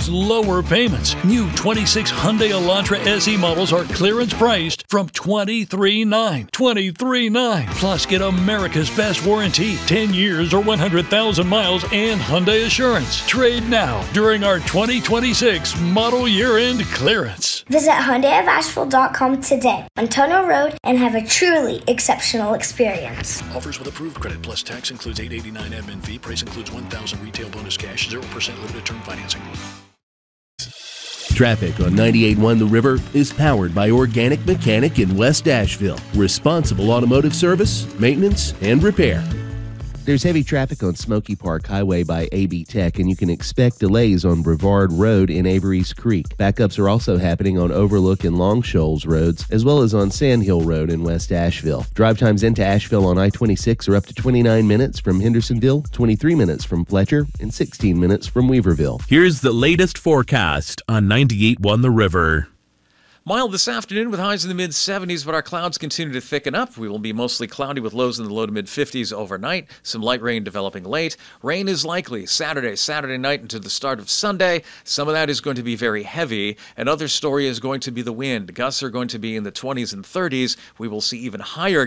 lower payments. New 26 Hyundai Elantra SE models are clearance priced from $23,900. $23,900. Plus, get America's best warranty, 10 years or 100,000 miles, and Hyundai Assurance. Trade now during our 2026 model year-end clearance. Visit HyundaiofAsheville.com today on Tunnel Road and have a truly exceptional experience. Offers with approved credit plus tax includes $889 admin fee. Price includes $1,000 retail bonus cash, 0% limited term financing. Traffic on 98.1 The River is powered by Organic Mechanic in West Asheville. Responsible automotive service, maintenance, and repair. There's heavy traffic on Smoky Park Highway by AB Tech, and you can expect delays on Brevard Road in Avery's Creek. Backups are also happening on Overlook and Long Shoals roads, as well as on Sand Hill Road in West Asheville. Drive times into Asheville on I-26 are up to 29 minutes from Hendersonville, 23 minutes from Fletcher, and 16 minutes from Weaverville. Here's the latest forecast on 98.1 The River. Mild this afternoon with highs in the mid-70s, but our clouds continue to thicken up. We will be mostly cloudy with lows in the low to mid-50s overnight. Some light rain developing late. Rain is likely Saturday night into the start of Sunday. Some of that is going to be very heavy. Another story is going to be the wind. Gusts are going to be in the 20s and 30s. We will see even higher